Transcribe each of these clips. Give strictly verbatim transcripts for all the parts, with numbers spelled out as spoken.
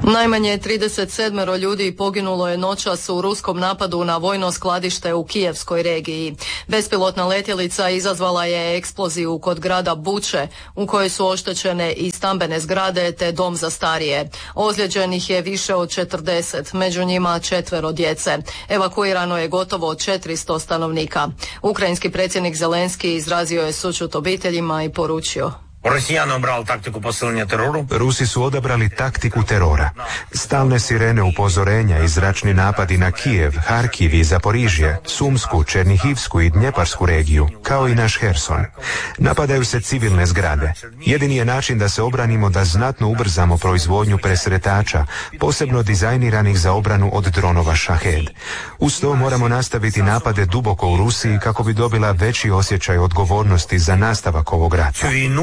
Najmanje trideset sedam ljudi poginulo je noćas u ruskom napadu na vojno skladište u Kijevskoj regiji. Bespilotna letjelica izazvala je eksploziju kod grada Buče, u kojoj su oštećene i stambene zgrade te dom za starije. Ozlijeđenih je više od četrdeset, među njima četvero djece. Evakuirano je gotovo četiristo stanovnika. Ukrajinski predsjednik Zelenski izrazio je sućut obiteljima i poručio: Rusi su odabrali taktiku terora. Stalne sirene upozorenja i zračni napadi na Kijev, Harkiv i Zaporižje, Sumsku, Černihivsku i Dnjeparsku regiju, kao i naš Herson. Napadaju se civilne zgrade. Jedini je način da se obranimo da znatno ubrzamo proizvodnju presretača, posebno dizajniranih za obranu od dronova Shahed. Uz to moramo nastaviti napade duboko u Rusiji kako bi dobila veći osjećaj odgovornosti za nastavak ovog rata.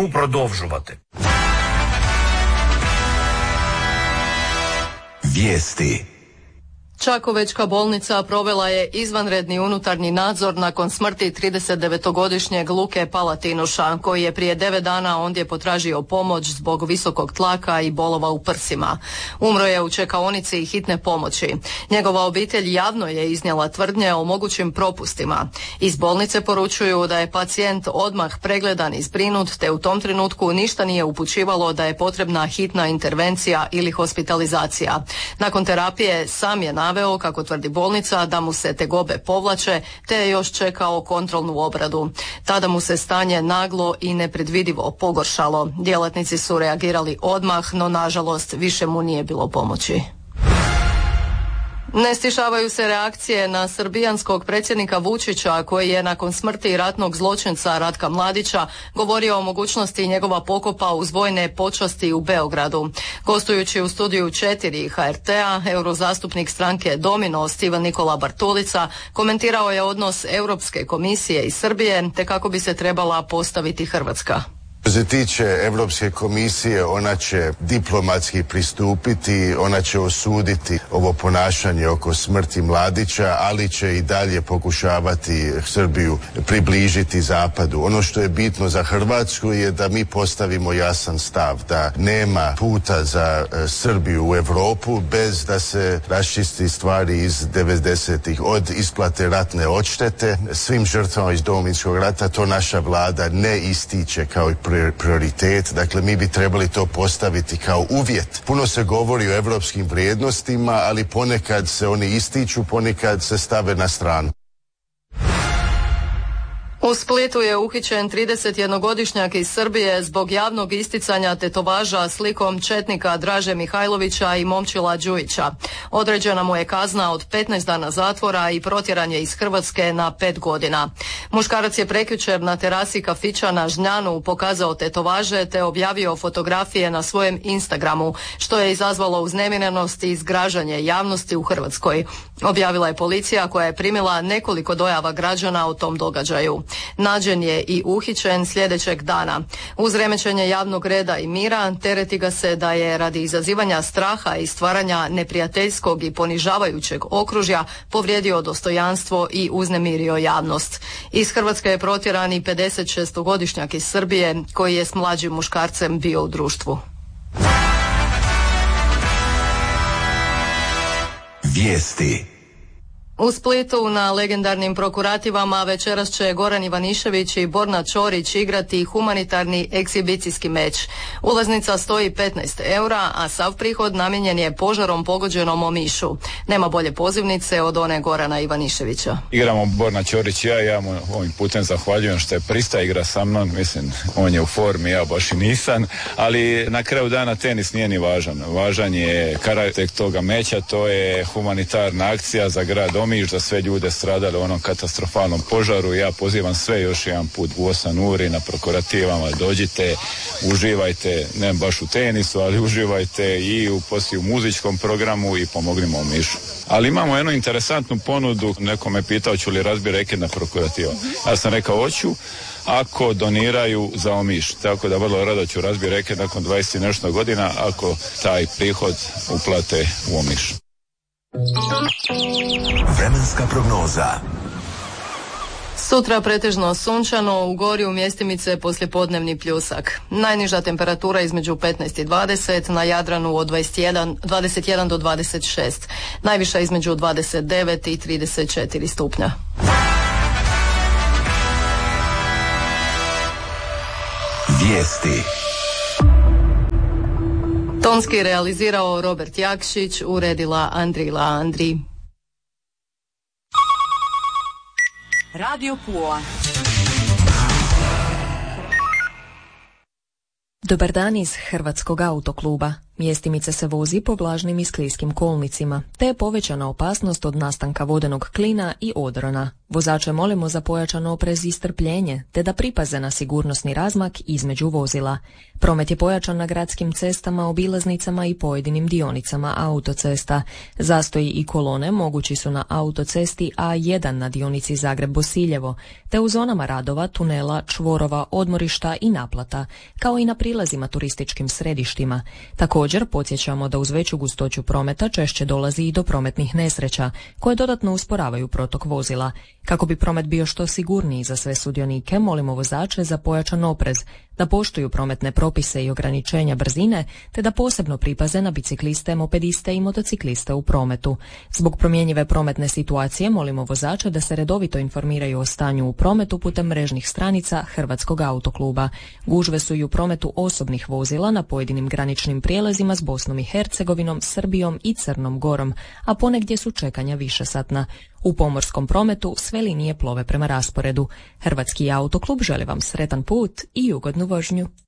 Vijesti. Čakovečka bolnica provela je izvanredni unutarnji nadzor nakon smrti tridesetdevetogodišnjeg Luke Palatinuša, koji je prije devet dana ondje potražio pomoć zbog visokog tlaka i bolova u prsima. Umro je u čekaonici hitne pomoći. Njegova obitelj javno je iznijela tvrdnje o mogućim propustima. Iz bolnice poručuju da je pacijent odmah pregledan i zbrinut, te u tom trenutku ništa nije upućivalo da je potrebna hitna intervencija ili hospitalizacija. Nakon terapije sam je naveo, kako tvrdi bolnica, da mu se tegobe povlače, te je još čekao kontrolnu obradu. Tada mu se stanje naglo i nepredvidivo pogoršalo. Djelatnici su reagirali odmah, no nažalost više mu nije bilo pomoći. Ne stišavaju se reakcije na srbijanskog predsjednika Vučića, koji je nakon smrti ratnog zločinca Ratka Mladića govorio o mogućnosti njegova pokopa uz vojne počasti u Beogradu. Gostujući u studiju četiri H R T-a, eurozastupnik stranke Domino Stivan Nikola Bartulica komentirao je odnos Europske komisije i Srbije, te kako bi se trebala postaviti Hrvatska. Što se tiče Europske komisije, ona će diplomatski pristupiti, ona će osuditi ovo ponašanje oko smrti Mladića, ali će i dalje pokušavati Srbiju približiti Zapadu. Ono što je bitno za Hrvatsku je da mi postavimo jasan stav, da nema puta za Srbiju u Europu bez da se raščisti stvari iz devedesetih, od isplate ratne odštete svim žrtvama iz Domovinskog rata. To naša vlada ne ističe kao i prioritet, dakle mi bi trebali to postaviti kao uvjet. Puno se govori o europskim vrijednostima, ali ponekad se oni ističu, ponekad se stave na stranu. U Splitu je uhićen tridesetjednogodišnjak iz Srbije zbog javnog isticanja tetovaža slikom četnika Draže Mihajlovića i Momčila Đujića. Određena mu je kazna od petnaest dana zatvora i protjeran je iz Hrvatske na pet godina. Muškarac je prekjučer na terasi kafića na Žnjanu pokazao tetovaže te objavio fotografije na svojem Instagramu, što je izazvalo uznemirenost i zgražanje javnosti u Hrvatskoj. Objavila je policija, koja je primila nekoliko dojava građana o tom događaju. Nađen je i uhićen sljedećeg dana. Uz remećenje javnog reda i mira tereti ga se da je radi izazivanja straha i stvaranja neprijateljskog i ponižavajućeg okružja povrijedio dostojanstvo i uznemirio javnost. Iz Hrvatske je protjeran i pedesetšestogodišnjak iz Srbije koji je s mlađim muškarcem bio u društvu. Vijesti. U Splitu na legendarnim prokurativama večeras će Goran Ivanišević i Borna Ćorić igrati humanitarni ekshibicijski meč. Ulaznica stoji petnaest eura, a sav prihod namijenjen je požarom pogođenom Omišu. Nema bolje pozivnice od one Gorana Ivaniševića. Igramo Borna Ćorić i ja, ja mu ovim putem zahvaljujem što je prista igra sa mnom, mislim, on je u formi, ja baš i nisam, ali na kraju dana tenis nije ni važan. Važan je karakter toga meča, to je humanitarna akcija za grad Omiš, za sve ljude stradale u onom katastrofalnom požaru. Ja pozivam sve još jedan put u osam uri na prokurativama, dođite, uživajte, ne baš u tenisu, ali uživajte i u poslije u muzičkom programu i pomognimo Omišu. Ali imamo jednu interesantnu ponudu, neko me pitao ću li razbi reket na prokurativa. Ja sam rekao hoću, ako doniraju za Omiš. Tako da vrlo rado ću razbi reket nakon dvadeset i nešto godina ako taj prihod uplate u Omiš. Vremenska prognoza. Sutra pretežno sunčano, u gori u mjestimice poslijepodnevni pljusak. Najniža temperatura između petnaest i dvadeset, na Jadranu od dvadeset jedan, dvadeset jedan do dvadeset šest. Najviša između dvadeset devet i trideset četiri stupnja. Vijesti. Tonski realizirao Robert Jakšić, uredila Andrila Andri. Radio Pula. Dobar dan iz Hrvatskog autokluba. Mjestimica se vozi po vlažnim i skliskim kolnicima, te je povećana opasnost od nastanka vodenog klina i odrona. Vozače molimo za pojačan oprez i strpljenje, te da pripaze na sigurnosni razmak između vozila. Promet je pojačan na gradskim cestama, obilaznicama i pojedinim dionicama autocesta. Zastoji i kolone mogući su na autocesti A jedan na dionici Zagreb-Bosiljevo, te u zonama radova, tunela, čvorova, odmorišta i naplata, kao i na prilazima turističkim središtima. Također podsjećamo da uz veću gustoću prometa češće dolazi i do prometnih nesreća, koje dodatno usporavaju protok vozila. Kako bi promet bio što sigurniji za sve sudionike, molimo vozače za pojačan oprez, da poštuju prometne propise i ograničenja brzine, te da posebno pripaze na bicikliste, mopediste i motocikliste u prometu. Zbog promjenjive prometne situacije molimo vozače da se redovito informiraju o stanju u prometu putem mrežnih stranica Hrvatskog autokluba. Gužve su i u prometu osobnih vozila na pojedinim graničnim prijelazima s Bosnom i Hercegovinom, Srbijom i Crnom Gorom, a ponegdje su čekanja višesatna. U pomorskom prometu sve linije plove prema rasporedu. Hrvatski autoklub želi vam sretan put i ugodnu vožnju.